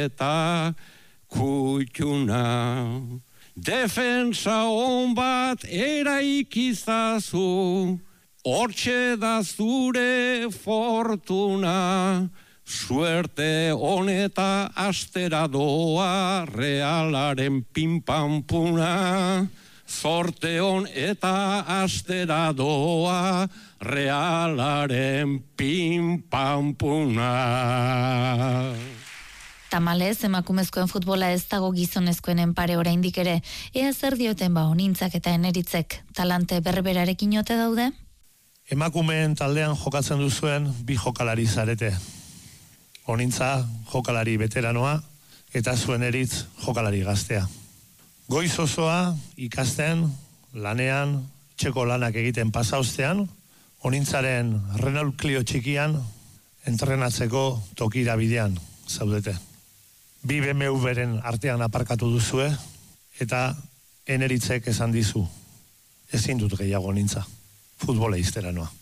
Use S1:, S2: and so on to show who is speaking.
S1: eta kutxuna. Defensa on bat eraikizazu, hortxe da zure fortuna. Suerte honeta astera doa, Realaren pinpampuna. Zorte hon eta astera doa, Realaren pinpampuna.
S2: Tamalez, emakumezkoen futbola ez dago gizonezkoenen pare oraindik ere. Ea zer dioten Onintzak eta Eneritzek, talante berberarekin ote daude?
S3: Emakumeen taldean jokatzen duzuen bi jokalari zarete. Onintza jokalari veteranoa eta zuen Eritz jokalari gaztea. Goiz osoa ikasten, lanean, txeko lanak egiten pasaustean, Onintzaren Renault Clio txikian entrenatzeko tokira bidean zaudete. Bi BMW-beren artean aparkatu duzue eta Eneritzek esan dizu, ezin dut gehiago Onintza, futbola iztera noa.